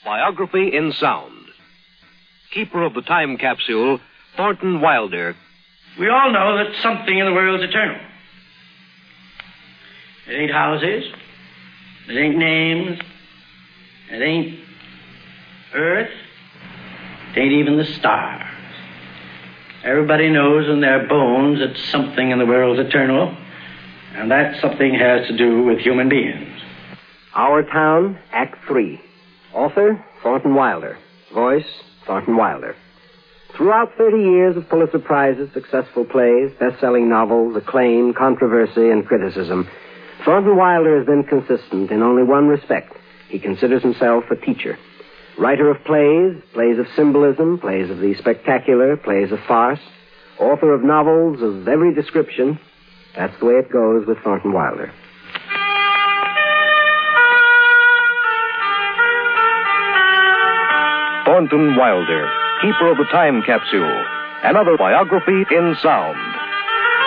Biography in Sound. Keeper of the time capsule, Thornton Wilder. We all know that something in the world's eternal. It ain't houses. It ain't names. It ain't earth. It ain't even the stars. Everybody knows in their bones that something in the world's eternal, and that something has to do with human beings. Our Town, Act 3. Author, Thornton Wilder. Voice, Thornton Wilder. Throughout 30 years of Pulitzer Prizes, successful plays, best-selling novels, acclaim, controversy, and criticism, Thornton Wilder has been consistent in only one respect. He considers himself a teacher. Writer of plays, plays of symbolism, plays of the spectacular, plays of farce, author of novels of every description. That's the way it goes with Thornton Wilder. Thornton Wilder, Keeper of the Time Capsule. Another biography in sound.